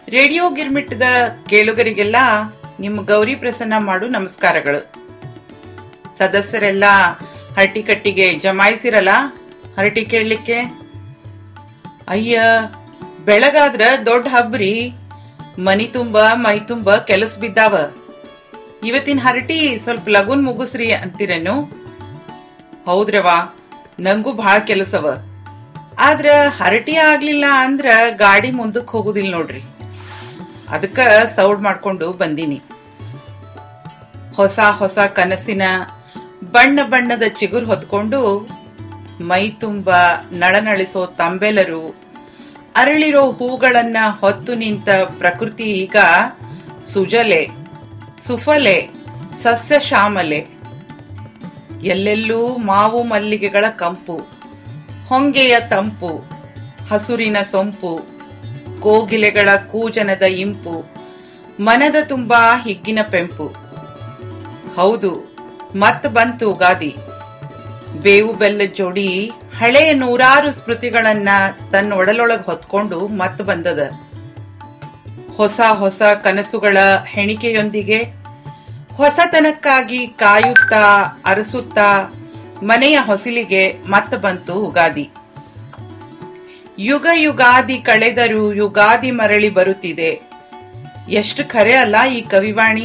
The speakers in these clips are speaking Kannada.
ರೇಡಿಯೋ ಗಿರ್ಮಿಟ್ಟದ ಕೇಳುಗರಿಗೆಲ್ಲ ನಿಮ್ಮ ಗೌರಿ ಪ್ರಸನ್ನ ಮಾಡು ನಮಸ್ಕಾರಗಳು. ಸದಸ್ಯರೆಲ್ಲ ಹರಟಿ ಕಟ್ಟಿಗೆ ಜಮಾಯಿಸಿರಲ್ಲ ಹರಟಿ ಕೇಳಲಿಕ್ಕೆ. ಅಯ್ಯ, ಬೆಳಗಾದ್ರ ದೊಡ್ಡ ಹಬ್ರಿ, ಮನಿ ತುಂಬ ಮೈ ತುಂಬ ಕೆಲಸ ಬಿದ್ದಾವ. ಇವತ್ತಿನ ಹರಟಿ ಸ್ವಲ್ಪ ಲಗುನ್ ಮುಗಿಸ್ರಿ ಅಂತೀರೇನು? ಹೌದ್ರವಾ, ನಂಗೂ ಬಹಳ ಕೆಲಸವ. ಆದ್ರ ಹರಟಿ ಆಗ್ಲಿಲ್ಲ ಅಂದ್ರ ಗಾಡಿ ಮುಂದಕ್ಕೆ ಹೋಗುದಿಲ್ಲ ನೋಡ್ರಿ. ಅದಕ್ಕ ಸೌಡ್ ಮಾಡ್ಕೊಂಡು ಬಂದೀನಿ. ಹೊಸ ಹೊಸ ಕನಸಿನ ಬಣ್ಣ ಬಣ್ಣದ ಚಿಗುರು ಹೊತ್ಕೊಂಡು ಮೈ ತುಂಬ ನಳನಳಿಸೋ ತಂಬೆಲರು, ಅರಳಿರೋ ಹೂಗಳನ್ನ ಹೊತ್ತು ನಿಂತ ಪ್ರಕೃತಿ ಈಗ ಸುಜಲೆ ಸುಫಲೆ ಸಸ್ಯ ಶ್ಯಾಮಲೆ. ಎಲ್ಲೆಲ್ಲೂ ಮಾವು ಮಲ್ಲಿಗೆಗಳ ಕಂಪು, ಹೊಂಗೆಯ ತಂಪು, ಹಸುರಿನ ಸೊಂಪು, ಕೋಗಿಲೆಗಳ ಕೂಜನದ ಇಂಪು, ಮನದ ತುಂಬಾ ಹಿಗ್ಗಿನ ಪೆಂಪು. ಹೌದು, ಮತ್ ಬಂತು ಯುಗಾದಿ. ಬೇವು ಬೆಲ್ಲದ ಜೋಡಿ ಹಳೆಯ ನೂರಾರು ಸ್ಮೃತಿಗಳನ್ನ ತನ್ನ ಒಡಲೊಳಗ್ ಹೊತ್ಕೊಂಡು ಮತ್ ಬಂದದ. ಹೊಸ ಹೊಸ ಕನಸುಗಳ ಹೆಣಿಕೆಯೊಂದಿಗೆ ಹೊಸತನಕ್ಕಾಗಿ ಕಾಯುತ್ತಾ ಅರಸುತ್ತಾ ಮನೆಯ ಹೊಸಿಲಿಗೆ ಮತ್ ಬಂತು ಯುಗಾದಿ. ಯುಗ ಯುಗಾದಿ ಕಳೆದರೂ ಯುಗಾದಿ ಮರಳಿ ಬರುತ್ತಿದೆ. ಎಷ್ಟು ಖರೆ ಅಲ್ಲ ಈ ಕವಿವಾಣಿ.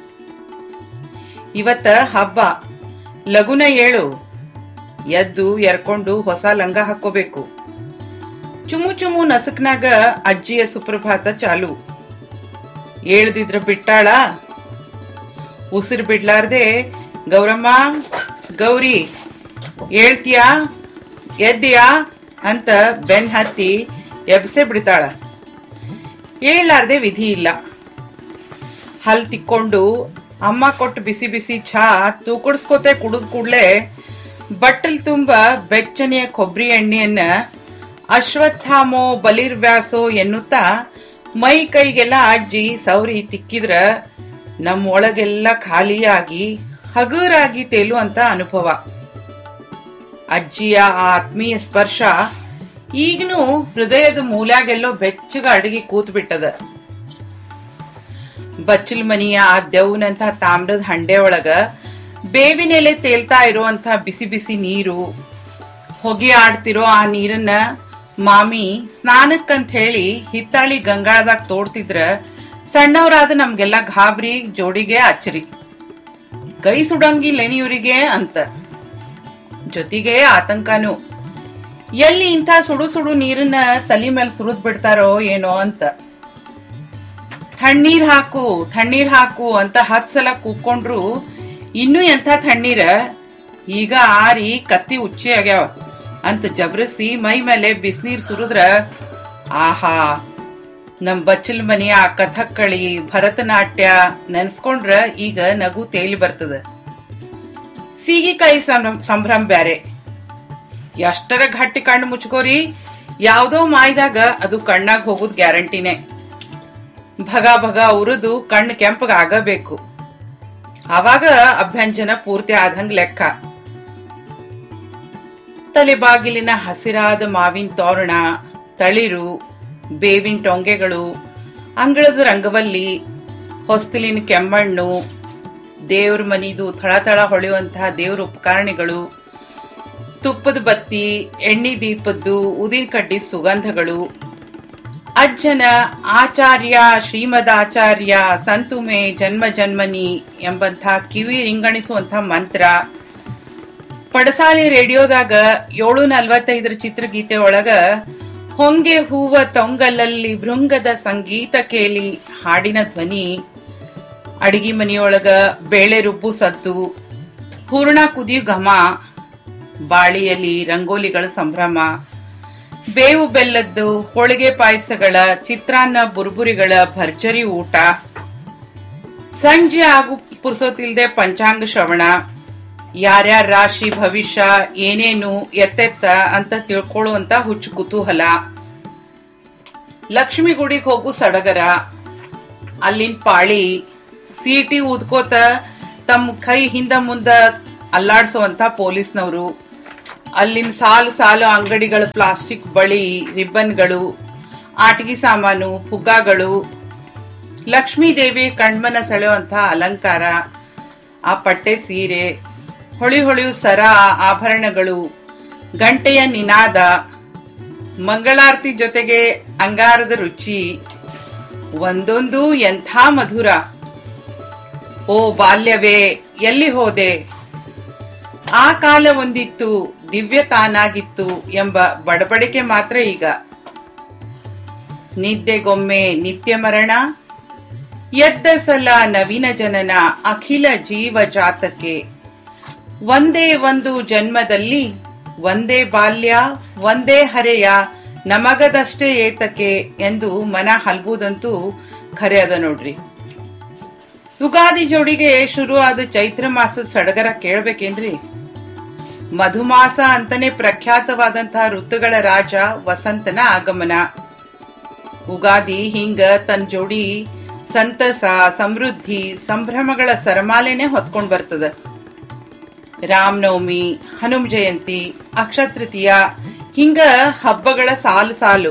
ಇವತ್ತ ಹಬ್ಬ, ಲಗುನ ಏಳು. ಎದ್ದು ಎರ್ಕೊಂಡು ಹೊಸ ಲಂಗ ಹಾಕೋಬೇಕು. ಚುಮು ಚುಮು ನಸಕ್ನಾಗ ಅಜ್ಜಿಯ ಸುಪ್ರಭಾತ ಚಾಲು. ಏಳ್ದಿದ್ರ ಬಿಟ್ಟಾಳ. ಉಸಿರು ಬಿಡ್ಲಾರ್ದೆ ಗೌರಮ್ಮ, ಗೌರಿ ಏಳ್ತೀಯಾ, ಎದ್ದೀಯಾ ಅಂತ ಬೆನ್ ಹತ್ತಿ ಎಬ್ಸೆ ಬಿಡ್ತಾಳ. ಏಳಲಾರ್ದೆ ವಿಧಿ ಇಲ್ಲ. ಹಲ್ ತಿಕ್ಕೊಂಡು ಅಮ್ಮ ಕೊಟ್ಟು ಬಿಸಿ ಬಿಸಿ ಚಹಾ ತೂಕಡಿಸ್ಕೋತೆ ಕುಡಿದ್ ಕೂಡ್ಲೆ ಬಟ್ಟಲ್ ತುಂಬ ಬೆಚ್ಚನೆಯ ಕೊಬ್ಬರಿ ಎಣ್ಣೆಯನ್ನ ಅಶ್ವತ್ಥಾಮೋ ಬಲಿರ್ವ್ಯಾಸೋ ಎನ್ನುತ್ತಾ ಮೈ ಕೈಗೆಲ್ಲ ಅಜ್ಜಿ ಸೌರಿ ತಿಕ್ಕಿದ್ರ ನಮ್ಮ ಒಳಗೆಲ್ಲ ಖಾಲಿಯಾಗಿ ಹಗುರಾಗಿ ತೇಲುವಂತ ಅನುಭವ. ಅಜ್ಜಿಯ ಆ ಆತ್ಮೀಯ ಸ್ಪರ್ಶ ಈಗನೂ ಹೃದಯದ ಮೂಲ್ಯಾಗೆಲ್ಲೋ ಬೆಚ್ಚಗ ಅಡಗಿ ಕೂತ್ ಬಿಟ್ಟದ. ಬಚ್ಚಲ್ ಮನಿಯ ಆ ದೆವ್ನಂತ ತಾಮ್ರದ ಹಂಡೆ ಒಳಗ ಬೇವಿನೆಲೆ ತೇಲ್ತಾ ಇರುವಂತ ಬಿಸಿ ಬಿಸಿ ನೀರು, ಹೊಗೆ ಆಡ್ತಿರೋ ಆ ನೀರನ್ನ ಮಾಮಿ ಸ್ನಾನಕ್ಕಂತ ಹೇಳಿ ಹಿತ್ತಾಳಿ ಗಂಗಾಳದಾಗ ತೋಡ್ತಿದ್ರ ಸಣ್ಣವರಾದ ನಮ್ಗೆಲ್ಲ ಗಾಬರಿ, ಜೋಡಿಗೆ ಅಚ್ಚರಿ. ಕೈ ಸುಡಂಗಿಲ್ಲೇನಿ ಇವ್ರಿಗೆ ಅಂತ. ಜೊತೆಗೆ ಆತಂಕನೂ, ಎಲ್ಲಿ ಇಂಥ ಸುಡು ಸುಡು ನೀರನ್ನ ತಲೆ ಮೇಲೆ ಸುರಿದ್ ಬಿಡ್ತಾರೋ ಏನೋ ಅಂತ. ತಣ್ಣೀರ್ ಹಾಕು ತಣ್ಣೀರ್ ಹಾಕು ಅಂತ 10 ಸಲ ಕೂಕೊಂಡ್ರು ಇನ್ನೂ ಎಂಥ ತಣ್ಣೀರ, ಈಗ ಆರಿ ಕತ್ತಿ ಉಚ್ಚಿ ಆಗ್ಯಾವ ಅಂತ ಜಬರಿಸಿ ಮೈ ಮೇಲೆ ಬಿಸಿನೀರ್ ಸುರಿದ್ರ ಆಹಾ, ನಮ್ ಬಚ್ಚಲ್ ಮನೆಯ ಕಥಕ್ಕಳಿ ಭರತನಾಟ್ಯ ನೆನ್ಸ್ಕೊಂಡ್ರ ಈಗ ನಗು ತೇಲಿ ಬರ್ತದ. ಸೀಗಿಕಾಯಿ ಸಂಭ್ರಮ ಬ್ಯಾರೆ. ಎಷ್ಟರ ಗಟ್ಟಿ ಕಣ್ಣು ಮುಚ್ಕೋರಿ, ಯಾವ್ದೋ ಮಾಯ್ದಾಗ ಅದು ಕಣ್ಣಾಗ ಹೋಗುದ್ ಗ್ಯಾರಂಟಿನೇ. ಭಗ ಭಗ ಉರಿದು ಕಣ್ಣು ಕೆಂಪಗ ಆಗಬೇಕು. ಆವಾಗ ಅಭ್ಯಂಜನ ಪೂರ್ತಿ ಆದಂಗ್ ಲೆಕ್ಕ. ತಲೆಬಾಗಿಲಿನ ಹಸಿರಾದ ಮಾವಿನ ತೋರಣ, ತಳಿರು, ಬೇವಿನ ಟೊಂಗೆಗಳು, ಅಂಗಳದ ರಂಗವಲ್ಲಿ, ಹೊಸ್ತಿಲಿನ ಕೆಮ್ಮಣ್ಣು, ದೇವ್ರ ಮನಿದು ಥಳಥಳ ಹೊಳೆಯುವಂತಹ ದೇವ್ರ ಉಪಕರಣಗಳು, ತುಪ್ಪದ ಬತ್ತಿ, ಎಣ್ಣೆ ದೀಪದ್ದು ಉದಿನ ಕಡ್ಡಿ ಸುಗಂಧಗಳು, ಅಜ್ಜನ ಆಚಾರ್ಯ ಶ್ರೀಮದಾಚಾರ್ಯ ಸಂತುಮೆ ಜನ್ಮ ಜನ್ಮನಿ ಎಂಬಂಥ ಕಿವಿ ರಿಂಗಣಿಸುವಂಥ ಮಂತ್ರ, ಪಡಸಾಲಿ ರೇಡಿಯೋದಾಗ 7:45 ಚಿತ್ರಗೀತೆ ಒಳಗ ಹೊಂಗೆ ಹೂವ ತೊಂಗಲಲ್ಲಿ ಭೃಂಗದ ಸಂಗೀತ ಕೇಳಿ ಹಾಡಿನ ಧ್ವನಿ, ಅಡಿಗೆ ಮನೆಯೊಳಗ ಬೇಳೆ ರುಬ್ಬು ಸದ್ದು, ಹೂರ್ಣ ಕುದಿಯು ಘಮ, ಬಾಳಿಯಲ್ಲಿ ರಂಗೋಲಿಗಳ ಸಂಭ್ರಮ, ಬೇವು ಬೆಲ್ಲದ್ದು ಹೋಳಿಗೆ ಪಾಯಸಗಳ, ಚಿತ್ರಾನ್ನ ಬುರ್ಬುರಿಗಳ ಭರ್ಜರಿ ಊಟ, ಸಂಜೆ ಆಗು ಪುರ್ಸೋತಿಲ್ದೆ ಪಂಚಾಂಗ ಶ್ರವಣ, ಯಾರ್ಯಾರ ರಾಶಿ ಭವಿಷ್ಯ ಏನೇನು ಎತ್ತೆತ್ತ ಅಂತ ತಿಳ್ಕೊಳ್ಳುವಂತ ಹುಚ್ಚು ಕುತೂಹಲ, ಲಕ್ಷ್ಮಿ ಗುಡಿಗೆ ಹೋಗು ಸಡಗರ, ಅಲ್ಲಿನ ಪಾಳಿ, ಸೀಟಿ ಊದ್ಕೋತ ತಮ್ಮ ಕೈ ಹಿಂದ ಮುಂದ ಅಲ್ಲಾಡ್ಸುವಂತ ಪೊಲೀಸ್ನವರು, ಅಲ್ಲಿನ ಸಾಲು ಸಾಲು ಅಂಗಡಿಗಳ ಪ್ಲಾಸ್ಟಿಕ್ ಬಳಿ, ರಿಬ್ಬನ್ಗಳು, ಆಟಿಕೆ ಸಾಮಾನು, ಪುಗ್ಗಾಗಳು, ಲಕ್ಷ್ಮೀ ದೇವಿ ಕಣ್ಮನ ಸೆಳೆಯುವಂತ ಅಲಂಕಾರ, ಆ ಪಟ್ಟೆ ಸೀರೆ, ಹೊಳೆಯು ಸರ, ಆಭರಣಗಳು, ಗಂಟೆಯ ನಿನಾದ, ಮಂಗಳಾರತಿ ಜೊತೆಗೆ ಅಂಗಾರದ ರುಚಿ, ಒಂದೊಂದು ಎಂಥ ಮಧುರ. ಓ ಬಾಲ್ಯವೇ ಎಲ್ಲಿ ಹೋದೆ, ಆ ಕಾಲ ಒಂದಿತ್ತು ದಿವ್ಯ ತಾನಾಗಿತ್ತು ಎಂಬ ಬಡಬಡಿಕೆ ಮಾತ್ರ ಈಗ. ನಿದ್ದೆಗೊಮ್ಮೆ ನಿತ್ಯ ಮರಣ, ಎದ್ದ ಸಲ ನವೀನ ಜನನ, ಅಖಿಲ ಜೀವ ಜಾತಕ್ಕೆ ಒಂದೇ ಒಂದು ಜನ್ಮದಲ್ಲಿ ಒಂದೇ ಬಾಲ್ಯ ಒಂದೇ ಹರೆಯ, ನಮಗದಷ್ಟೇ ಏತಕ್ಕೆ ಎಂದು ಮನ ಹಲ್ಬುದಂತೂ ಖರೆ ಅದ ನೋಡ್ರಿ. ಯುಗಾದಿ ಜೋಡಿಗೆ ಶುರುವಾದ ಚೈತ್ರ ಮಾಸದ ಸಡಗರ ಕೇಳ್ಬೇಕೇನ್ರಿ? ಮಧುಮಾಸ ಅಂತಾನೆ ಪ್ರಖ್ಯಾತವಾದಂತಹ ಋತುಗಳ ರಾಜ ವಸಂತನ ಆಗಮನ. ಉಗಾದಿ ಹಿಂಗ ತನ್ನ ಜೋಡಿ ಸಂತಸ, ಸಮೃದ್ಧಿ, ಸಂಭ್ರಮಗಳ ಸರಮಾಲೆನೆ ಹೊತ್ಕೊಂಡ್ ಬರ್ತದ. ರಾಮನವಮಿ, ಹನುಮ ಜಯಂತಿ, ಅಕ್ಷಯ ತೃತೀಯ ಹಿಂಗ ಹಬ್ಬಗಳ ಸಾಲು ಸಾಲು.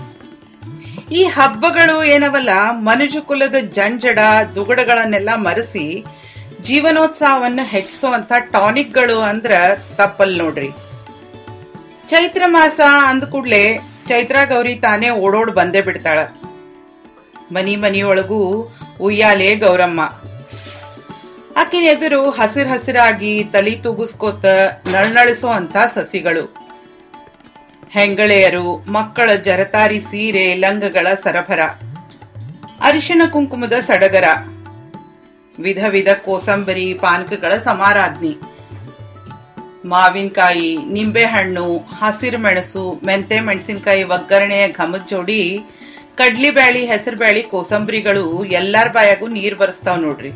ಈ ಹಬ್ಬಗಳು ಏನವಲ್ಲ, ಮನುಜ ಕುಲದ ಜಂಜಡ ದುಗಡಗಳನ್ನೆಲ್ಲ ಮರೆಸಿ ಜೀವನೋತ್ಸಾಹವನ್ನು ಹೆಚ್ಚಿಸುವಂತ ಟಾನಿಕ್ಗಳು ಅಂದ್ರ ತಪ್ಪಲ್ ನೋಡ್ರಿ. ಚೈತ್ರ ಮಾಸ ಅಂದ ಕೂಡ್ಲೆ ಚೈತ್ರ ಗೌರಿ ತಾನೇ ಓಡೋಡ್ ಬಂದೇ ಬಿಡ್ತಾಳ. ಮನಿಯೊಳಗೂ ಉಯ್ಯಾಲೆ ಗೌರಮ್ಮ. ಆಕಿನ ಎದುರು ಹಸಿರಾಗಿ ತಲಿ ತೂಗಿಸ್ಕೋತ ನಳನಳಿಸೋ ಅಂತ ಸಸಿಗಳು, ಹೆಂಗಳೆಯರು, ಮಕ್ಕಳ ಜರತಾರಿ ಸೀರೆ ಲಂಗಗಳ ಸರಬರ, ಅರಿಶಿಣ ಕುಂಕುಮದ ಸಡಗರ, ವಿಧ ವಿಧ ಕೋಸಂಬರಿ ಪಾನಕಗಳ ಸಮಾರಾಧನೆ, ಮಾವಿನಕಾಯಿ, ನಿಂಬೆಹಣ್ಣು, ಹಸಿರು ಮೆಣಸು, ಮೆಂತೆ ಮೆಣಸಿನಕಾಯಿ ಒಗ್ಗರಣೆಯ ಘಮದ ಜೋಡಿ, ಕಡ್ಲಿ ಬ್ಯಾಳಿ, ಹೆಸರು ಬ್ಯಾಳಿ, ಕೋಸಂಬರಿಗಳು ಎಲ್ಲಾರ ಬಾಯಾಗೂ ನೀರ್ ಬರ್ಸ್ತಾವ್ ನೋಡ್ರಿ.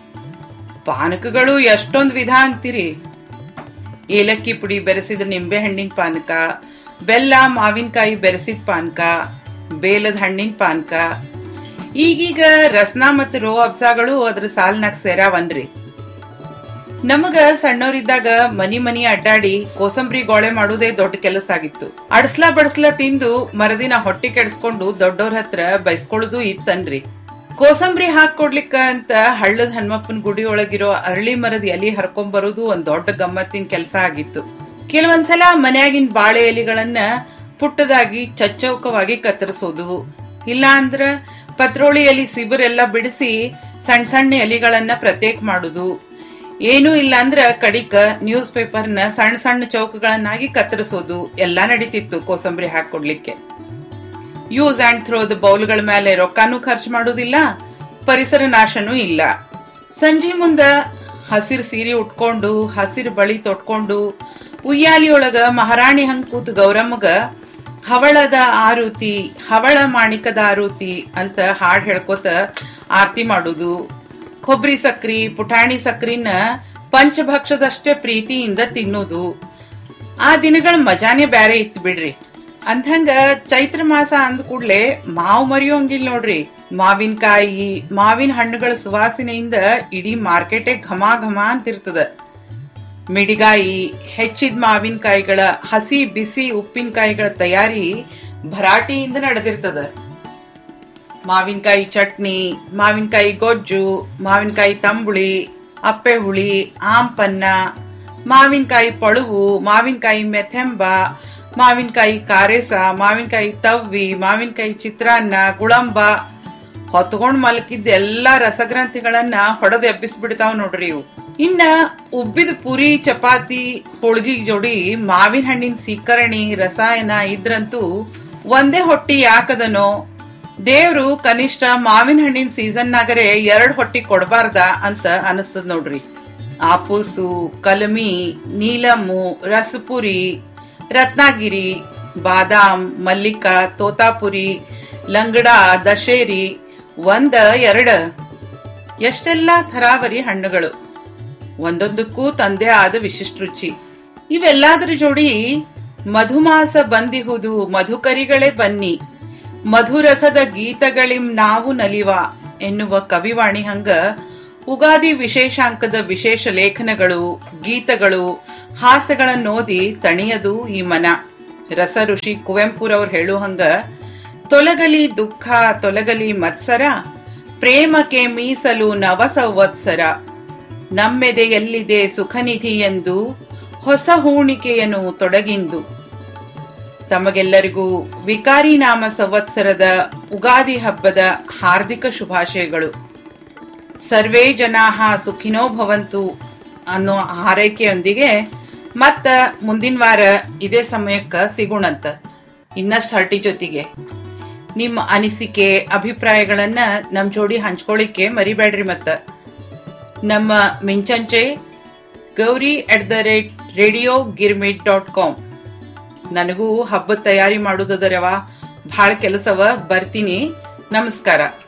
ಪಾನಕಗಳು ಎಷ್ಟೊಂದ್ ವಿಧ ಅಂತೀರಿ. ಏಲಕ್ಕಿ ಪುಡಿ ಬೆರೆಸಿದ ನಿಂಬೆ ಹಣ್ಣಿನ ಪಾನಕ, ಬೆಲ್ಲ ಮಾವಿನಕಾಯಿ ಬೆರೆಸಿದ ಪಾನಕ, ಬೇಲದ ಹಣ್ಣಿನ ಪಾನಕ. ಈಗೀಗ ರಸ್ನ ಮತ್ತು ರೋ ಅಬ್ಸಾಗಳು ಅದ್ರ ಸಾಲ್ನಾಗ ಸೇರಾವನ್ರಿ. ನಮಗ ಸಣ್ಣವರಿದ್ದಾಗ ಮನಿ ಅಡ್ಡಾಡಿ ಕೋಸಂಬರಿ ಗೋಳೆ ಮಾಡುವುದೇ ದೊಡ್ಡ ಕೆಲಸ ಆಗಿತ್ತು. ಅಡಸ್ಲಾ ತಿಂದು ಮರದಿನ ಹೊಟ್ಟೆ ಕೆಡಿಸ್ಕೊಂಡು ದೊಡ್ಡವ್ರ ಹತ್ರ ಬೈಸ್ಕೊಳ್ಳೋದು ಇತ್ತನ್ರಿ. ಕೋಸಂಬರಿ ಹಾಕೊಡ್ಲಿಕ್ಕ ಅಂತ ಹಳ್ಳದ ಹನುಮಪ್ಪನ ಗುಡಿ ಒಳಗಿರೋ ಅರಳಿ ಮರದ ಎಲಿ ಹರ್ಕೊಂಬರೋದು ಒಂದ್ ದೊಡ್ಡ ಗಮ್ಮತ್ತಿನ ಕೆಲಸ ಆಗಿತ್ತು. ಕೆಲವೊಂದ್ಸಲ ಮನ್ಯಾಗಿನ ಬಾಳೆ ಎಲಿಗಳನ್ನ ಪುಟ್ಟದಾಗಿ ಚಚ್ಚೌಕವಾಗಿ ಕತ್ತರಿಸೋದು, ಇಲ್ಲ ಅಂದ್ರ ಪತ್ರೋಳಿ ಎಲಿ ಸಿಬಿರೆಲ್ಲ ಬಿಡಿಸಿ ಸಣ್ಣ ಸಣ್ಣ ಎಲಿಗಳನ್ನ ಪ್ರತ್ಯೇಕ ಮಾಡುದು, ಏನೂ ಇಲ್ಲ ಅಂದ್ರ ಕಡಿಕ ನ್ಯೂಸ್ ಪೇಪರ್ನ ಸಣ್ಣ ಸಣ್ಣ ಚೌಕಗಳನ್ನಾಗಿ ಕತ್ತರಿಸೋದು ಎಲ್ಲಾ ನಡೀತಿತ್ತು ಕೋಸಂಬರಿ ಹಾಕೊಡ್ಲಿಕ್ಕೆ. ಯೂಸ್ ಅಂಡ್ ಥ್ರೋದ ಬೌಲ್ಗಳ ಮೇಲೆ ರೊಕ್ಕಾನು ಖರ್ಚು ಮಾಡುದಿಲ್ಲ, ಪರಿಸರ ನಾಶನೂ ಇಲ್ಲ. ಸಂಜೆ ಮುಂದ ಹಸಿರು ಸೀರೆ ಉಟ್ಕೊಂಡು ಹಸಿರು ಬಳಿ ತೊಟ್ಕೊಂಡು ಉಯ್ಯಾಲಿಯೊಳಗ ಮಹಾರಾಣಿ ಹಂಗ್ ಕೂತ್ ಗೌರಮ್ಮಗ ಹವಳದ ಆರುತಿ, ಹವಳ ಮಾಣಿಕದ ಆರುತಿ ಅಂತ ಹಾಡ್ ಹೇಳ್ಕೊತ ಆರತಿ ಮಾಡುದು, ಕೊಬ್ಬರಿ ಸಕ್ರಿ ಪುಟಾಣಿ ಸಕ್ರಿನ ಪಂಚಭಕ್ಷದಷ್ಟೇ ಪ್ರೀತಿಯಿಂದ ತಿನ್ನುದು. ಆ ದಿನಗಳ ಮಜಾನೇ ಬ್ಯಾರೆ ಇತ್ತು ಬಿಡ್ರಿ. ಅಂದಂಗ ಚೈತ್ರ ಮಾಸ ಅಂದ ಕೂಡ್ಲೆ ಮಾವು ಮರಿಯೋಂಗಿಲ್ಲ ನೋಡ್ರಿ. ಮಾವಿನಕಾಯಿ, ಮಾವಿನ ಹಣ್ಣುಗಳ ಸುವಾಸನೆಯಿಂದ ಇಡೀ ಮಾರ್ಕೆಟೇ ಘಮ ಅಂತಿರ್ತದ. ಮಿಡಿಗಾಯಿ, ಹೆಚ್ಚಿದ ಮಾವಿನಕಾಯಿಗಳ ಹಸಿ ಬಿಸಿ ಉಪ್ಪಿನಕಾಯಿಗಳ ತಯಾರಿ ಭರಾಟೆಯಿಂದ ನಡೆದಿರ್ತದ. ಮಾವಿನಕಾಯಿ ಚಟ್ನಿ, ಮಾವಿನಕಾಯಿ ಗೊಜ್ಜು, ಮಾವಿನಕಾಯಿ ತಂಬುಳಿ, ಅಪ್ಪೆ ಹುಳಿ, ಆಂಪನ್ನ, ಮಾವಿನಕಾಯಿ ಪಳುವು, ಮಾವಿನಕಾಯಿ ಮೆಥೆಂಬ, ಮಾವಿನಕಾಯಿ ಕಾರೇಸ, ಮಾವಿನಕಾಯಿ ತವ್ವಿ, ಮಾವಿನಕಾಯಿ ಚಿತ್ರಾನ್ನ, ಗುಳಂಬ ಹೊತ್ಕೊಂಡ್ ಮಲಕಿದ್ದ ಎಲ್ಲಾ ರಸಗ್ರಂಥಿಗಳನ್ನ ಹೊಡೆದು ಎಬ್ಬಿಸ್ಬಿಡ್ತಾವ್ ನೋಡ್ರಿ ಇವು. ಇನ್ನ ಉಬ್ಬಿದ ಪುರಿ, ಚಪಾತಿ, ಹೋಳ್ಗಿ ಜೋಡಿ ಮಾವಿನ ಹಣ್ಣಿನ ಸೀಕರಣಿ, ರಸಾಯನ ಇದ್ರಂತೂ ಒಂದೇ ಹೊಟ್ಟಿ ಯಾಕದನೋ. ದೇವ್ರು ಕನಿಷ್ಠ ಮಾವಿನ ಹಣ್ಣಿನ ಸೀಸನ್ನಾಗರೆ 2 ಹೊಟ್ಟಿ ಕೊಡಬಾರ್ದ ಅಂತ ಅನಿಸ್ತದ ನೋಡ್ರಿ. ಆಪೂಸು, ಕಲಮಿ, ನೀಲಮ್ಮು, ರಸಪುರಿ, ರತ್ನಾಗಿರಿ, ಬಾದಾಮ್, ಮಲ್ಲಿಕ, ತೋತಾಪುರಿ, ಲಂಗಡ, ದಶೇರಿ, 1, 2 ಎಷ್ಟೆಲ್ಲಾ ಥರಾವರಿ ಹಣ್ಣುಗಳು, ಒಂದೊಂದಕ್ಕೂ ತಂದೆ ಆದ ವಿಶಿಷ್ಟ ರುಚಿ. ಇವೆಲ್ಲಾದ್ರ ಜೋಡಿ ಮಧುಮಾಸ ಬಂದಿಹುದು, ಮಧುಕರಿಗಳೇ ಬನ್ನಿ, ಮಧುರಸದ ಗೀತಗಳಿಂ ನಾವು ನಲಿವ ಎನ್ನುವ ಕವಿವಾಣಿ ಹಂಗ ಉಗಾದಿ ವಿಶೇಷಾಂಕದ ವಿಶೇಷ ಲೇಖನಗಳು, ಗೀತಗಳು, ಹಾಸ್ಯಗಳನ್ನೋದಿ ತಣಿಯದು ಈ ಮನ. ರಸ ಋಷಿ ಕುವೆಂಪುರವ್ರು ಹೇಳುವಂಗ, ತೊಲಗಲಿ ದುಃಖ ತೊಲಗಲಿ ಮತ್ಸರ, ಪ್ರೇಮಕ್ಕೆ ಮೀಸಲು ನವ ಸಂವತ್ಸರ, ನಮ್ಮೆದೆಯಲ್ಲಿದೆ ಸುಖನಿಧಿ ಎಂದು ಹೊಸ ಹೂಣಿಕೆಯನ್ನು ತೊಡಗಿಂದು. ತಮಗೆಲ್ಲರಿಗೂ ವಿಕಾರಿ ನಾಮ ಸಂವತ್ಸರದ ಉಗಾದಿ ಹಬ್ಬದ ಹಾರ್ದಿಕ ಶುಭಾಶಯಗಳು. ಸರ್ವೇ ಜನಾಃ ಸುಖಿನೋ ಭವಂತು ಅನ್ನೋ ಹಾರೈಕೆಯೊಂದಿಗೆ ಮತ್ತ ಮುಂದಿನ ವಾರ ಇದೇ ಸಮಯಕ್ಕ ಸಿಗೋಣಂತ ಇನ್ನಷ್ಟು ಹರಟಿ ಜೊತೆಗೆ. ನಿಮ್ಮ ಅನಿಸಿಕೆ ಅಭಿಪ್ರಾಯಗಳನ್ನ ನಮ್ ಜೋಡಿ ಹಂಚ್ಕೊಳ್ಳಿಕ್ಕೆ ಮರಿಬೇಡ್ರಿ. ಮತ್ತ ನಮ್ಮ ಮಿಂಚಂಚೆ gauri@radiogirmit.com. ನನಗೂ ಹಬ್ಬದ ತಯಾರಿ ಮಾಡುವುದರವ, ಬಹಳ ಕೆಲಸವ. ಬರ್ತೀನಿ. ನಮಸ್ಕಾರ.